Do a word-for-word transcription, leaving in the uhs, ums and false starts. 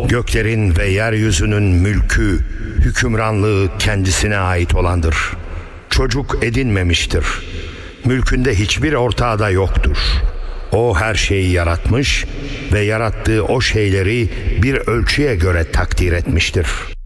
göklerin ve yeryüzünün mülkü, hükümranlığı kendisine ait olandır. Çocuk edinmemiştir. Mülkünde hiçbir ortağı da yoktur. O her şeyi yaratmış ve yarattığı o şeyleri bir ölçüye göre takdir etmiştir.